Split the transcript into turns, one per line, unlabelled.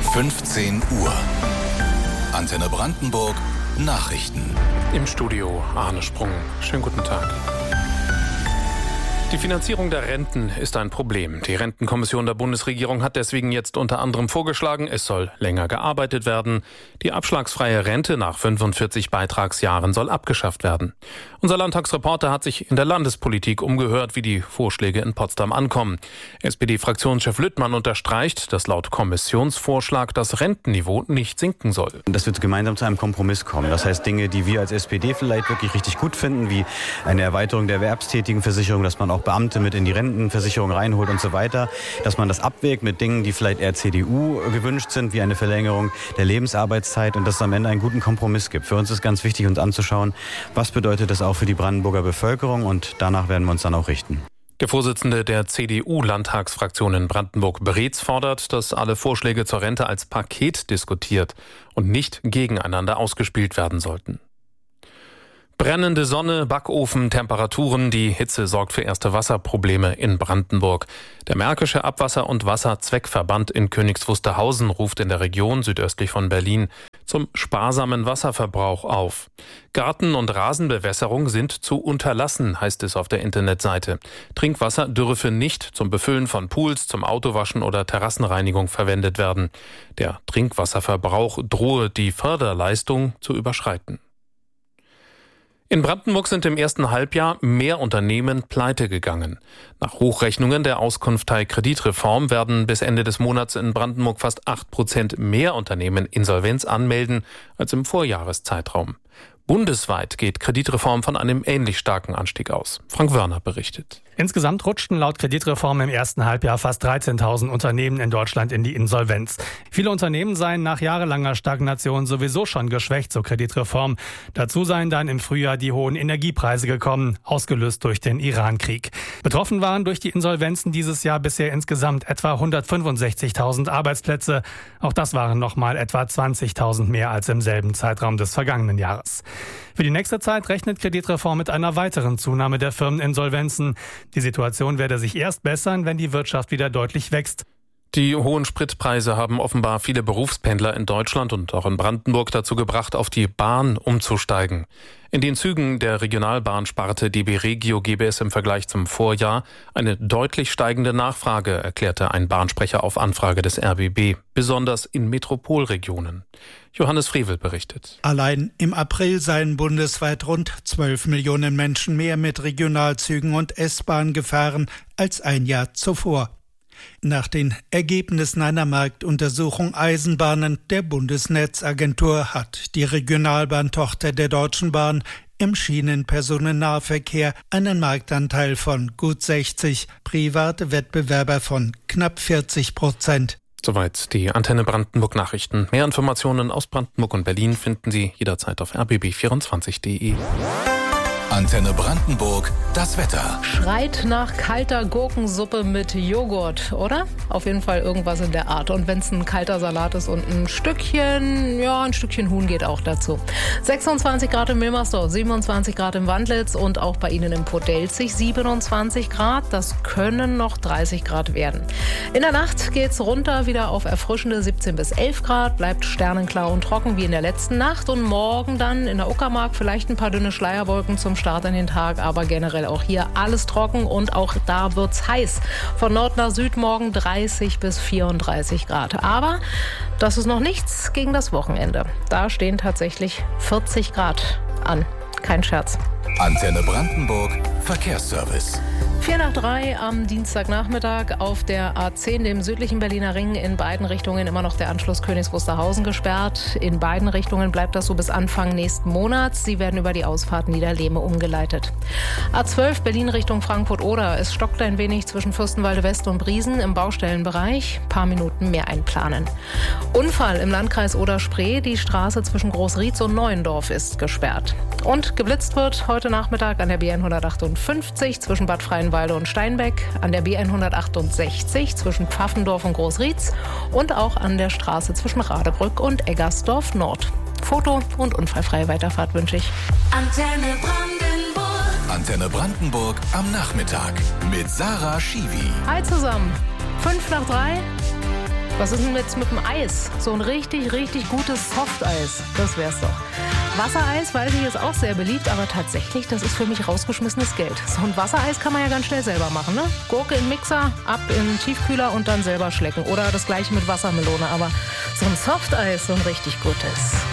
15 Uhr. Antenne Brandenburg Nachrichten.
Im Studio Arne Sprung. Schönen guten Tag. Die Finanzierung der Renten ist ein Problem. Die Rentenkommission der Bundesregierung hat deswegen jetzt unter anderem vorgeschlagen, es soll länger gearbeitet werden. Die abschlagsfreie Rente nach 45 Beitragsjahren soll abgeschafft werden. Unser Landtagsreporter hat sich in der Landespolitik umgehört, wie die Vorschläge in Potsdam ankommen. SPD-Fraktionschef Lüttmann unterstreicht, dass laut Kommissionsvorschlag das Rentenniveau nicht sinken soll.
Dass wir gemeinsam zu einem Kompromiss kommen. Das heißt, Dinge, die wir als SPD vielleicht wirklich richtig gut finden, wie eine Erweiterung der Erwerbstätigenversicherung, dass man auch Beamte mit in die Rentenversicherung reinholt und so weiter, dass man das abwägt mit Dingen, die vielleicht eher CDU gewünscht sind, wie eine Verlängerung der Lebensarbeitszeit und dass es am Ende einen guten Kompromiss gibt. Für uns ist ganz wichtig, uns anzuschauen, was bedeutet das auch für die Brandenburger Bevölkerung, und danach werden wir uns dann auch richten.
Der Vorsitzende der CDU-Landtagsfraktion in Brandenburg-Breetz fordert, dass alle Vorschläge zur Rente als Paket diskutiert und nicht gegeneinander ausgespielt werden sollten. Brennende Sonne, Backofen, Temperaturen, die Hitze sorgt für erste Wasserprobleme in Brandenburg. Der Märkische Abwasser- und Wasserzweckverband in Königs Wusterhausen ruft in der Region südöstlich von Berlin zum sparsamen Wasserverbrauch auf. Garten- und Rasenbewässerung sind zu unterlassen, heißt es auf der Internetseite. Trinkwasser dürfe nicht zum Befüllen von Pools, zum Autowaschen oder Terrassenreinigung verwendet werden. Der Trinkwasserverbrauch drohe die Förderleistung zu überschreiten. In Brandenburg sind im ersten Halbjahr mehr Unternehmen pleite gegangen. Nach Hochrechnungen der Auskunftei Kreditreform werden bis Ende des Monats in Brandenburg fast 8% mehr Unternehmen Insolvenz anmelden als im Vorjahreszeitraum. Bundesweit geht Kreditreform von einem ähnlich starken Anstieg aus. Frank Wörner berichtet.
Insgesamt rutschten laut Kreditreform im ersten Halbjahr fast 13.000 Unternehmen in Deutschland in die Insolvenz. Viele Unternehmen seien nach jahrelanger Stagnation sowieso schon geschwächt zur Kreditreform. Dazu seien dann im Frühjahr die hohen Energiepreise gekommen, ausgelöst durch den Iran-Krieg. Betroffen waren durch die Insolvenzen dieses Jahr bisher insgesamt etwa 165.000 Arbeitsplätze. Auch das waren nochmal etwa 20.000 mehr als im selben Zeitraum des vergangenen Jahres. Für die nächste Zeit rechnet Kreditreform mit einer weiteren Zunahme der Firmeninsolvenzen. Die Situation werde sich erst bessern, wenn die Wirtschaft wieder deutlich wächst.
Die hohen Spritpreise haben offenbar viele Berufspendler in Deutschland und auch in Brandenburg dazu gebracht, auf die Bahn umzusteigen. In den Zügen der Regionalbahnsparte DB Regio gebe es im Vergleich zum Vorjahr eine deutlich steigende Nachfrage, erklärte ein Bahnsprecher auf Anfrage des RBB, besonders in Metropolregionen. Johannes Frevel berichtet.
Allein im April seien bundesweit rund 12 Millionen Menschen mehr mit Regionalzügen und S-Bahn gefahren als ein Jahr zuvor. Nach den Ergebnissen einer Marktuntersuchung Eisenbahnen der Bundesnetzagentur hat die Regionalbahntochter der Deutschen Bahn im Schienenpersonennahverkehr einen Marktanteil von gut 60, private Wettbewerber von knapp 40%.
Soweit die Antenne Brandenburg Nachrichten. Mehr Informationen aus Brandenburg und Berlin finden Sie jederzeit auf rbb24.de.
Antenne Brandenburg, das Wetter.
Schreit nach kalter Gurkensuppe mit Joghurt, oder? Auf jeden Fall irgendwas in der Art. Und wenn es ein kalter Salat ist und ein Stückchen Huhn geht auch dazu. 26 Grad in Wilmersdorf, 27 Grad in Wandlitz und auch bei Ihnen in Podelzig 27 Grad. Das können noch 30 Grad werden. In der Nacht geht's runter wieder auf erfrischende 17 bis 11 Grad, bleibt sternenklar und trocken wie in der letzten Nacht. Und morgen dann in der Uckermark vielleicht ein paar dünne Schleierwolken zum Start in den Tag, aber generell auch hier alles trocken und auch da wird's heiß. Von Nord nach Süd morgen 30 bis 34 Grad. Aber das ist noch nichts gegen das Wochenende. Da stehen tatsächlich 40 Grad an. Kein Scherz.
Antenne Brandenburg Verkehrsservice.
4 nach 3 am Dienstagnachmittag auf der A10, dem südlichen Berliner Ring, in beiden Richtungen immer noch der Anschluss Königs Wusterhausen gesperrt. In beiden Richtungen bleibt das so bis Anfang nächsten Monats. Sie werden über die Ausfahrt Niederlehme umgeleitet. A12 Berlin Richtung Frankfurt-Oder. Es stockt ein wenig zwischen Fürstenwalde West und Briesen im Baustellenbereich. Paar Minuten mehr einplanen. Unfall im Landkreis Oder-Spree. Die Straße zwischen Großrietz und Neuendorf ist gesperrt. Und geblitzt wird heute Nachmittag an der B158 zwischen Bad Freienwalde und Steinbeck, an der B168 zwischen Pfaffendorf und Großrietz und auch an der Straße zwischen Radebrück und Eggersdorf Nord. Foto- und unfallfreie Weiterfahrt wünsche ich.
Antenne Brandenburg. Antenne Brandenburg am Nachmittag mit Sarah Schiwi.
Hi zusammen. 5 nach 3. Was ist denn mit dem Eis? So ein richtig, richtig gutes Softeis. Das wär's doch. Wassereis, weiß ich, ist auch sehr beliebt, aber tatsächlich, das ist für mich rausgeschmissenes Geld. So ein Wassereis kann man ja ganz schnell selber machen, ne? Gurke in den Mixer, ab in den Tiefkühler und dann selber schlecken. Oder das gleiche mit Wassermelone. Aber so ein Softeis, so ein richtig gutes.